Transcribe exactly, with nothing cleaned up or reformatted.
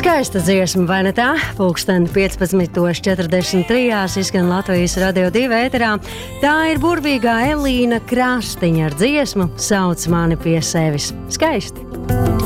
Skaista dziesma, vai ne tā? Pulksten piecpadsmit četrdesmit tri izskan Latvijas Radio divi ēterā. Tā ir burvīgā Elīna Krastiņa ar dziesmu Sauc mani pie sevis. Skaisti!